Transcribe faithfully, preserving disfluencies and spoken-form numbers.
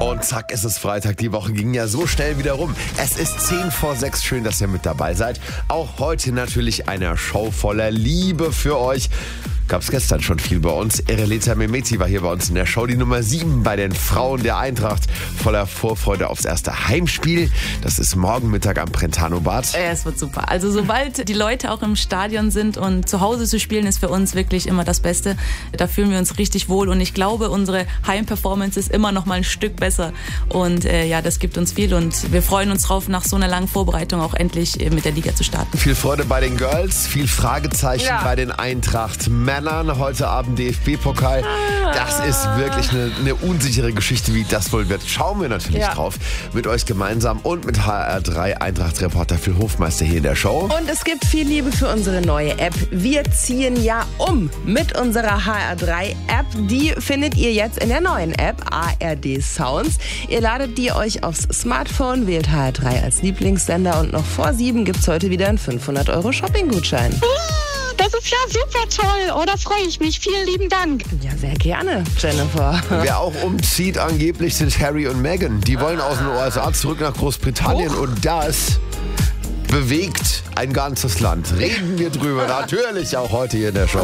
Und zack, ist es Freitag. Die Woche ging ja so schnell wieder rum. Es ist zehn vor sechs. Schön, dass ihr mit dabei seid. Auch heute natürlich eine Show voller Liebe für euch. Gab es gestern schon viel bei uns. Ireleta Mehmeti war hier bei uns in der Show. Die Nummer sieben bei den Frauen der Eintracht. Voller Vorfreude aufs erste Heimspiel. Das ist morgen Mittag am Brentano Bad. Ja, es wird super. Also sobald die Leute auch im Stadion sind und zu Hause zu spielen, ist für uns wirklich immer das Beste. Da fühlen wir uns richtig wohl. Und ich glaube, unsere Heimperformance ist immer noch mal ein Stück besser. Und äh, ja, das gibt uns viel. Und wir freuen uns drauf, nach so einer langen Vorbereitung auch endlich mit der Liga zu starten. Viel Freude bei den Girls. Viel Fragezeichen ja. bei den Eintracht-Männern. Heute Abend D F B-Pokal. Das ist wirklich eine, eine unsichere Geschichte, wie das wohl wird. Schauen wir natürlich ja. drauf. Mit euch gemeinsam und mit H R drei Eintracht-Reporter Phil Hofmeister hier in der Show. Und es gibt viel Liebe für unsere neue App. Wir ziehen ja um mit unserer H R drei App. Die findet ihr jetzt in der neuen App A R D Sounds. Ihr ladet die euch aufs Smartphone, wählt H R drei als Lieblingssender und noch vor sieben gibt es heute wieder einen fünfhundert Euro Shopping-Gutschein. Das ist ja super toll, oh, da freue ich mich. Vielen lieben Dank. Ja, sehr gerne, Jennifer. Wer auch umzieht angeblich sind Harry und Meghan. Die wollen aus den U S A zurück nach Großbritannien oh. und das bewegt ein ganzes Land. Reden wir drüber, natürlich auch heute hier in der Show.